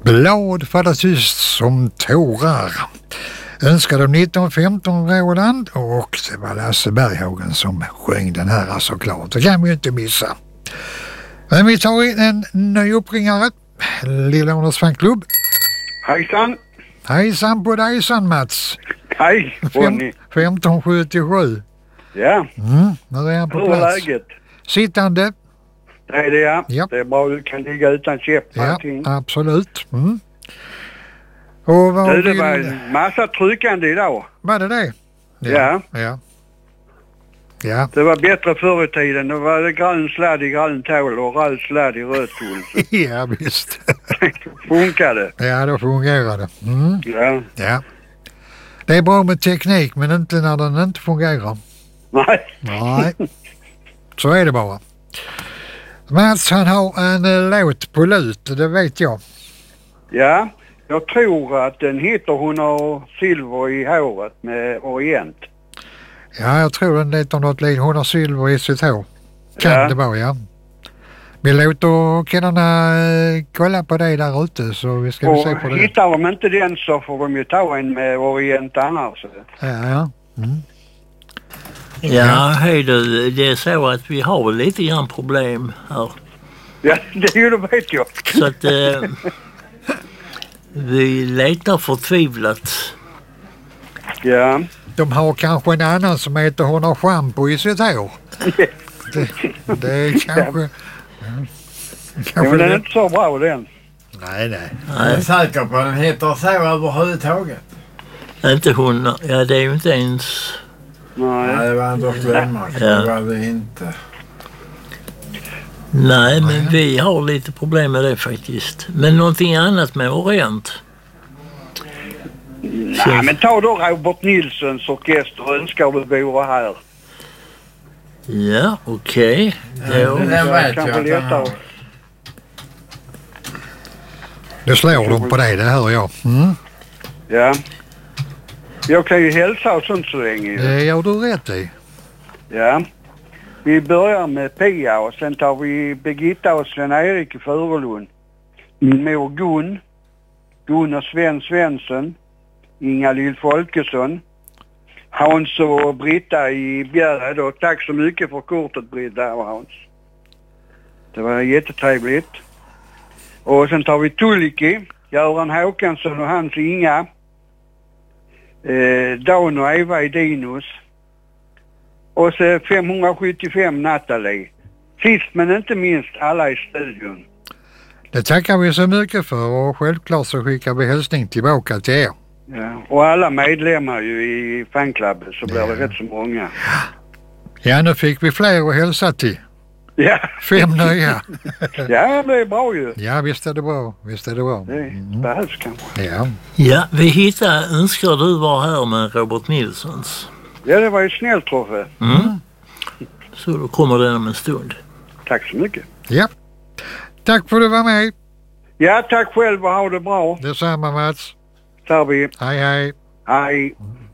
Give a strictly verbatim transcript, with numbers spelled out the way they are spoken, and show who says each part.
Speaker 1: Blad faller tyst som tårar. Önskade om nitton femton Roland, och det var Lasse Berghagen som sjöng den här såklart. Det kan vi ju inte missa. Men vi tar in en ny uppringare. Lilla Anders fanklubb.
Speaker 2: Hejsan.
Speaker 1: Hejsan på dejsan, Mats.
Speaker 2: Hej, Bonnie.
Speaker 1: femton sjuttiosju.
Speaker 2: Ja.
Speaker 1: Mm, nu är han på
Speaker 2: Hur
Speaker 1: plats.
Speaker 2: är läget?
Speaker 1: Sittande.
Speaker 2: Det är det, ja.
Speaker 1: Ja.
Speaker 2: Det är bra, du kan ligga utan käpp.
Speaker 1: Ja, absolut. Mm. Och vad
Speaker 2: Du, det
Speaker 1: vill...
Speaker 2: var en massa tryckande idag.
Speaker 1: Var det det?
Speaker 2: Ja.
Speaker 1: Ja. Ja.
Speaker 2: Det var bättre förr i tiden. Då var det grön sladd i grön tål och röd sladd i röd tål.
Speaker 1: Ja, visst.
Speaker 2: Funkade.
Speaker 1: Ja, då fungerar det. Mm.
Speaker 2: Ja.
Speaker 1: Ja. Det är bra med teknik, men inte när den inte fungerar.
Speaker 2: Nej.
Speaker 1: Nej. Så är det bara. Mats, han har en uh, låt på lut, det vet jag.
Speaker 2: Ja, jag tror att den heter Hon har silver i håret med Orient.
Speaker 1: Ja, jag tror den heter något liv. Hon har silver i sitt hår. Kan
Speaker 2: Ja.
Speaker 1: det vara, ja. Vi låter killarna uh, kolla på det där ute, så vi ska
Speaker 2: Och
Speaker 1: vi se på det.
Speaker 2: hittar de inte den så får de ju ta en med Orient annars.
Speaker 1: Ja, ja. Mm.
Speaker 3: Ja, hej du. Det är så att vi har väl lite grann problem här.
Speaker 2: Ja, det är ju det vet jag.
Speaker 3: Så att eh, vi letar förtvivlat.
Speaker 2: Ja.
Speaker 1: De har kanske en annan som heter Hon har shampoo i sitt hår. Det, det är kanske... Ja.
Speaker 2: Ja, men den är inte så bra den.
Speaker 1: Nej, nej.
Speaker 4: Jag är säker på den heter så överhuvudtaget.
Speaker 3: Inte hon. Ja, det är ju inte ens...
Speaker 2: Nej.
Speaker 4: Nej, det var Anders Lundmark.
Speaker 3: Ja.
Speaker 4: Det var det inte.
Speaker 3: Nej, men vi har lite problem med det faktiskt. Men någonting annat med Orient?
Speaker 2: Nej, men ta då Robert Nilssons orkester önskar du vore här.
Speaker 3: Ja, okej. Okay.
Speaker 4: Ja, den vet
Speaker 2: Kanske
Speaker 4: jag att han har.
Speaker 2: lättare.
Speaker 1: Det slår de på det, det hör jag. Mm.
Speaker 2: Ja. Jag kan ju hälsa och sånt så länge.
Speaker 1: Det gör du rätt i.
Speaker 2: Ja. Vi börjar med Pia och sen tar vi Birgitta och Sven-Erik i Furulund. Min mor Gun. Gun och Sven Svensson. Inga-Lill Folkesson. Hans och Britta i Bjärred. Och tack så mycket för kortet, Britta och Hans. Det var jättetrevligt. Och sen tar vi Tulliki. Göran Håkansson och hans Inga. Eh, Dan och Eva i Dinos. Och så femhundrasjuttiofem Natalie. Sist men inte minst alla i studion.
Speaker 1: Det tackar vi så mycket för, och självklart så skickar vi hälsning tillbaka till er.
Speaker 2: Ja. Och alla medlemmar ju i fanklubben så blir
Speaker 1: Ja.
Speaker 2: det rätt så många.
Speaker 1: Ja, nu fick vi fler att hälsa till.
Speaker 2: Ja,
Speaker 1: Fem nya.
Speaker 2: ja det är bra ju.
Speaker 1: Ja, visst är det bra. Visst är det bra.
Speaker 2: Det
Speaker 1: Mm.
Speaker 2: behövs kanske.
Speaker 1: Ja.
Speaker 3: Ja, vi hittar. Önskar du var här med Robert Nilssons?
Speaker 2: Ja, det var ju snällt, Troffe.
Speaker 3: Mm. Så då kommer den om en stund.
Speaker 2: Tack så mycket.
Speaker 1: Ja. Tack för att du var med.
Speaker 2: Ja, tack själv och ha det bra.
Speaker 1: Detsamma, Mats.
Speaker 2: Tar vi.
Speaker 1: Hej, hej.
Speaker 2: Hej.